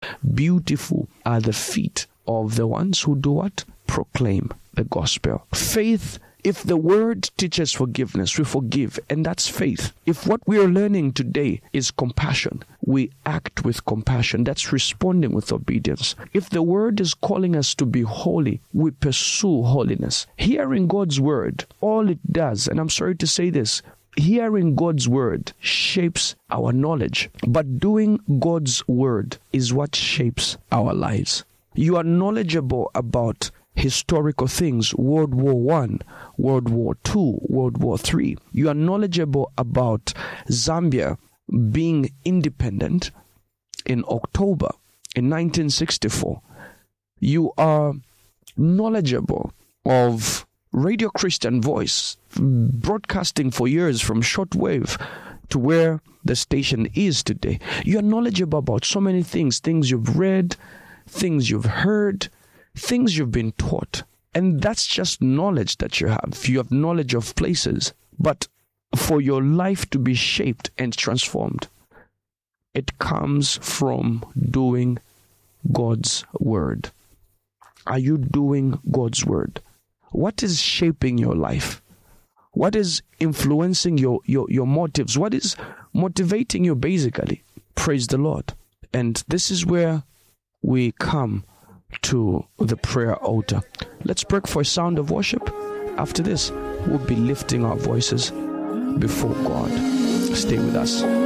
Beautiful are the feet of the ones who do what? Proclaim the gospel. Faith, if the word teaches forgiveness, we forgive, and that's faith. If what we are learning today is compassion, we act with compassion. That's responding with obedience. If the word is calling us to be holy, we pursue holiness. Hearing God's word, all it does, and I'm sorry to say this, hearing God's word shapes our knowledge, but doing God's word is what shapes our lives. You are knowledgeable about historical things, World War I, World War II, World War III. You are knowledgeable about Zambia being independent in October in 1964. You are knowledgeable of Radio Christian Voice, broadcasting for years from shortwave to where the station is today. You are knowledgeable about so many things, things you've read, things you've heard, things you've been taught. And that's just knowledge that you have. You have knowledge of places. But for your life to be shaped and transformed, it comes from doing God's word. Are you doing God's word? What is shaping your life? What is influencing your motives? What is motivating you basically? Praise the Lord. And this is where we come to the prayer altar. Let's break for a sound of worship. After this, we'll be lifting our voices before God. Stay with us.